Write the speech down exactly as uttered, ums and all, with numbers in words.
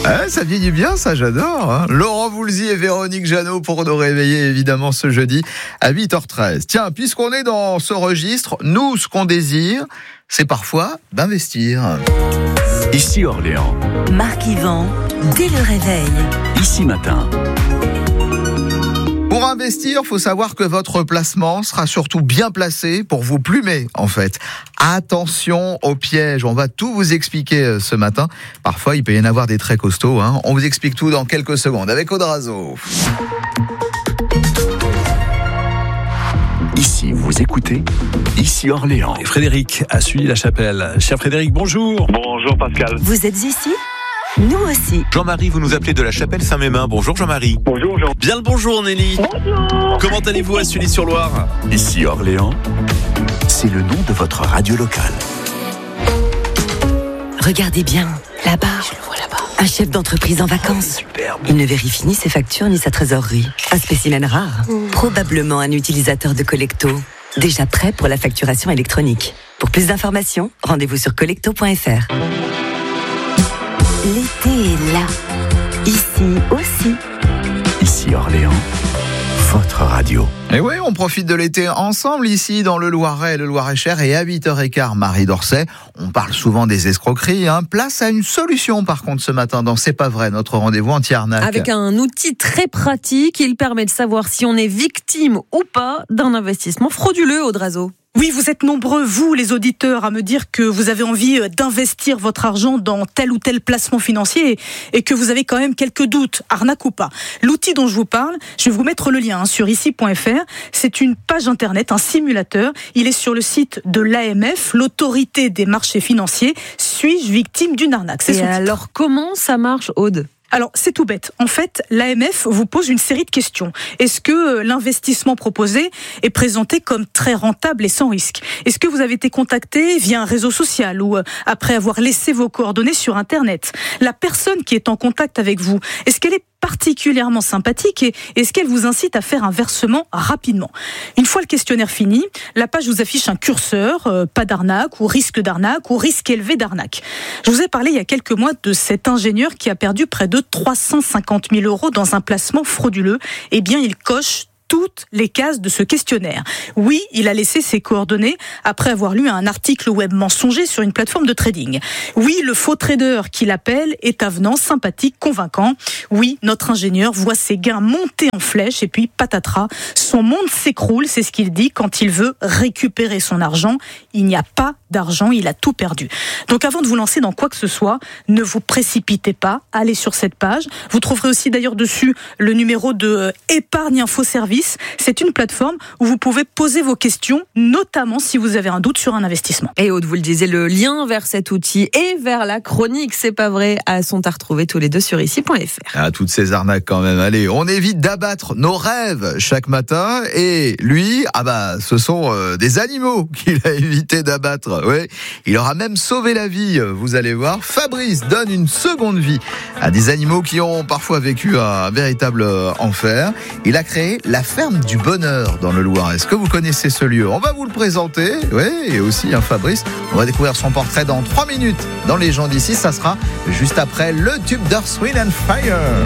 Ah, ça vieillit bien, ça, j'adore. Hein. Laurent Voulzy et Véronique Jeannot pour nous réveiller, évidemment, ce jeudi à huit heures treize. Tiens, puisqu'on est dans ce registre, nous, ce qu'on désire, c'est parfois d'investir. Ici Orléans. Marc Yvan, dès le réveil. Ici Matin. Pour investir, il faut savoir que votre placement sera surtout bien placé pour vous plumer, en fait. Attention aux pièges, on va tout vous expliquer ce matin. Parfois, il peut y en avoir des très costauds. Hein. On vous explique tout dans quelques secondes avec Audrazo. Ici, vous écoutez, ici Orléans. Et Frédéric a suivi la chapelle. Cher Frédéric, bonjour. Bonjour Pascal. Vous êtes ici ? Nous aussi. Jean-Marie, vous nous appelez de la chapelle Saint-Mémin. Bonjour Jean-Marie. Bonjour Jean. Bien le bonjour Nelly. Bonjour. Comment allez-vous à Sully-sur-Loire ? Ici Orléans, c'est le nom de votre radio locale. Regardez bien, là-bas. Je le vois là-bas. Un chef d'entreprise en vacances. Superbe. Il ne vérifie ni ses factures ni sa trésorerie. Un spécimen rare. Mmh. Probablement un utilisateur de Collecto. Déjà prêt pour la facturation électronique. Pour plus d'informations, rendez-vous sur collecto point f r. L'été est là. Ici aussi. Ici Orléans, votre radio. Et oui, on profite de l'été ensemble ici dans le Loiret et le Loir-et-Cher. Et à huit heures quinze, Marie Dorset, on parle souvent des escroqueries. Hein. Place à une solution par contre ce matin dans C'est pas vrai, notre rendez-vous anti-arnaque. Avec un outil très pratique, il permet de savoir si on est victime ou pas d'un investissement frauduleux, Audrazo. Oui, vous êtes nombreux, vous, les auditeurs, à me dire que vous avez envie d'investir votre argent dans tel ou tel placement financier et que vous avez quand même quelques doutes, arnaque ou pas. L'outil dont je vous parle, je vais vous mettre le lien hein, sur ici point f r. C'est une page internet, un simulateur. Il est sur le site de l'A M F, l'autorité des marchés financiers. Suis-je victime d'une arnaque ? C'est Et son titre. alors, comment ça marche, Aude ? Alors, c'est tout bête. En fait, l'A M F vous pose une série de questions. Est-ce que l'investissement proposé est présenté comme très rentable et sans risque ? Est-ce que vous avez été contacté via un réseau social ou après avoir laissé vos coordonnées sur Internet ? La personne qui est en contact avec vous, est-ce qu'elle est particulièrement sympathique et est-ce qu'elle vous incite à faire un versement rapidement ? Une fois le questionnaire fini, la page vous affiche un curseur, euh, pas d'arnaque ou risque d'arnaque ou risque élevé d'arnaque. Je vous ai parlé il y a quelques mois de cet ingénieur qui a perdu près de trois cent cinquante mille euros dans un placement frauduleux. Eh bien, il coche toutes les cases de ce questionnaire. Oui, il a laissé ses coordonnées après avoir lu un article web mensonger sur une plateforme de trading. Oui, le faux trader qui l'appelle est avenant, sympathique, convaincant. Oui, notre ingénieur voit ses gains monter en flèche et puis patatras, son monde s'écroule, c'est ce qu'il dit quand il veut récupérer son argent. Il n'y a pas d'argent, il a tout perdu. Donc avant de vous lancer dans quoi que ce soit, ne vous précipitez pas, allez sur cette page. Vous trouverez aussi d'ailleurs dessus le numéro de Épargne Info Service. C'est une plateforme où vous pouvez poser vos questions, notamment si vous avez un doute sur un investissement. Et Aude, vous le disiez, le lien vers cet outil et vers la chronique, c'est pas vrai, sont à retrouver tous les deux sur ici point f r. Ah, toutes ces arnaques quand même. Allez, on évite d'abattre nos rêves chaque matin. Et lui, ah bah, ce sont euh, des animaux qu'il a évité d'abattre. Ouais, il aura même sauvé la vie. Vous allez voir, Fabrice donne une seconde vie à des animaux qui ont parfois vécu un véritable enfer. Il a créé la ferme du bonheur dans le Loir. Est-ce que vous connaissez ce lieu ? On va vous le présenter. Oui, et aussi un hein, Fabrice. On va découvrir son portrait dans trois minutes dans Les gens d'ici. Ça sera juste après le tube d'Earth, Wind and Fire.